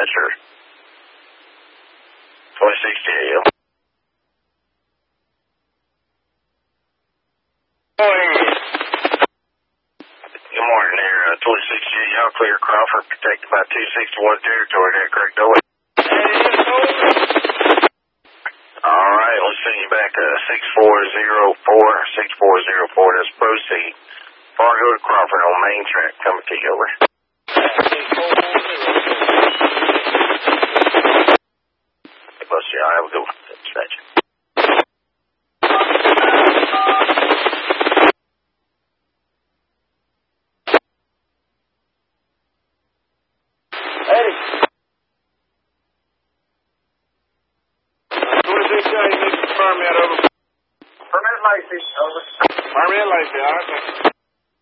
Yes, sir. 26 jail. Good morning there, 26 jail. Y'all clear Crawford, protected by 261 territory there, correct? No way. All right, let's send you back to 6404. That's proceed. Fargo to Crawford on main track. Coming to you, over. Let's see, I'll have a good one. Dispatch. Eddie. 26 you need to confirm that over. Permit Lacey, over. Permit Lacey, all right.